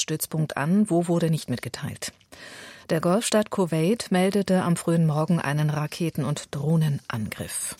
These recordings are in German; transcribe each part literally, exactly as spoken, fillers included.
Stützpunkt an, wo wurde nicht mitgeteilt. Der Golfstaat Kuwait meldete am frühen Morgen einen Raketen- und Drohnenangriff.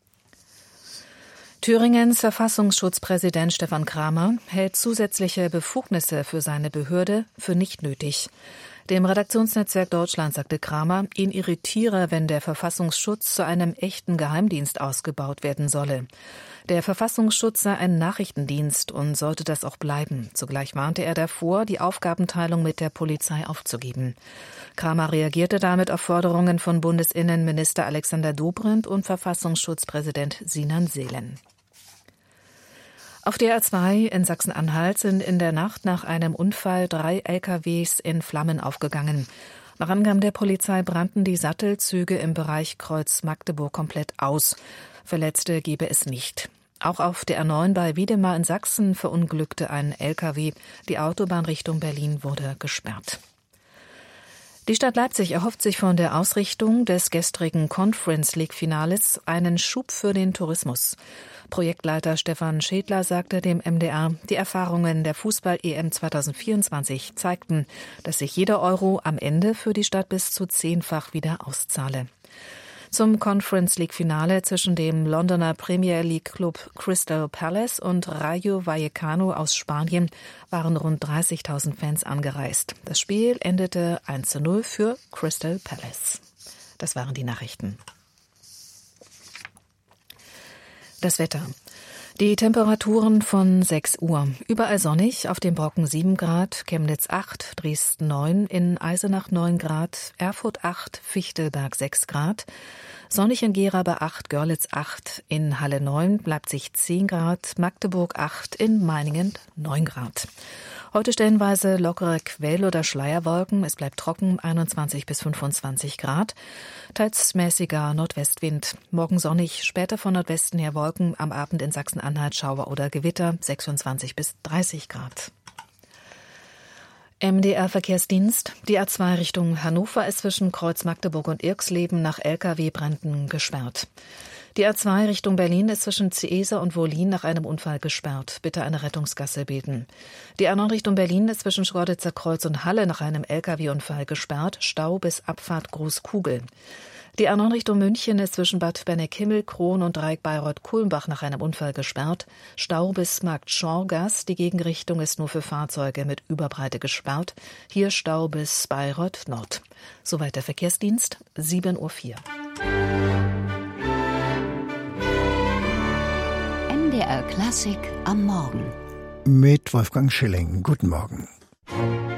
Thüringens Verfassungsschutzpräsident Stefan Kramer hält zusätzliche Befugnisse für seine Behörde für nicht nötig. Dem Redaktionsnetzwerk Deutschland sagte Kramer, ihn irritiere, wenn der Verfassungsschutz zu einem echten Geheimdienst ausgebaut werden solle. Der Verfassungsschutz sei ein Nachrichtendienst und sollte das auch bleiben. Zugleich warnte er davor, die Aufgabenteilung mit der Polizei aufzugeben. Kramer reagierte damit auf Forderungen von Bundesinnenminister Alexander Dobrindt und Verfassungsschutzpräsident Sinan Selen. Auf der A zwei in Sachsen-Anhalt sind in der Nacht nach einem Unfall drei L K Ws in Flammen aufgegangen. Nach Angaben der Polizei brannten die Sattelzüge im Bereich Kreuz Magdeburg komplett aus. Verletzte gebe es nicht. Auch auf der A neun bei Wiedemar in Sachsen verunglückte ein L K W. Die Autobahn Richtung Berlin wurde gesperrt. Die Stadt Leipzig erhofft sich von der Ausrichtung des gestrigen Conference League-Finales einen Schub für den Tourismus. Projektleiter Stefan Schädler sagte dem M D R, die Erfahrungen der Fußball-E M zwanzig vierundzwanzig zeigten, dass sich jeder Euro am Ende für die Stadt bis zu zehnfach wieder auszahle. Zum Conference League-Finale zwischen dem Londoner Premier League-Club Crystal Palace und Rayo Vallecano aus Spanien waren rund dreißigtausend Fans angereist. Das Spiel endete eins zu null für Crystal Palace. Das waren die Nachrichten. Das Wetter. Die Temperaturen von sechs Uhr. Überall sonnig, auf dem Brocken sieben Grad, Chemnitz acht, Dresden neun, in Eisenach neun Grad, Erfurt acht, Fichtelberg sechs Grad, sonnig in Gera bei acht, Görlitz acht, in Halle neun, Leipzig zehn Grad, Magdeburg acht, in Meiningen neun Grad. Heute stellenweise lockere Quell- oder Schleierwolken. Es bleibt trocken, einundzwanzig bis fünfundzwanzig Grad. Teils mäßiger Nordwestwind. Morgen sonnig, später von Nordwesten her Wolken. Am Abend in Sachsen-Anhalt Schauer oder Gewitter, sechsundzwanzig bis dreißig Grad. M D R-Verkehrsdienst. Die A zwei Richtung Hannover ist zwischen Kreuz Magdeburg und Irxleben nach L K W-Bränden gesperrt. Die A zwei Richtung Berlin ist zwischen Ciesa und Wohlin nach einem Unfall gesperrt. Bitte eine Rettungsgasse beten. Die A neun Richtung Berlin ist zwischen Schkeuditzer Kreuz und Halle nach einem L K W-Unfall gesperrt. Stau bis Abfahrt Großkugel. Die A neun Richtung München ist zwischen Bad Benneck-Himmel, Kron und Dreieck Bayreuth-Kulmbach nach einem Unfall gesperrt. Stau bis Markt Schorgas. Die Gegenrichtung ist nur für Fahrzeuge mit Überbreite gesperrt. Hier Stau bis Bayreuth Nord. Soweit der Verkehrsdienst, sieben Uhr vier. M D R Klassik am Morgen. Mit Wolfgang Schilling. Guten Morgen.